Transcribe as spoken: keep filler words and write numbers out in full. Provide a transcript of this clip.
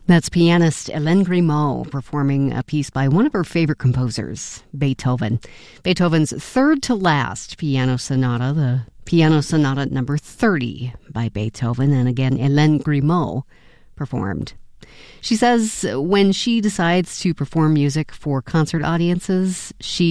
That's pianist Hélène Grimaud performing a piece by one of her favorite composers, Beethoven. Beethoven's third-to-last piano sonata, the Piano Sonata number thirty by Beethoven, and again, Hélène Grimaud performed. She says when she decides to perform music for concert audiences, she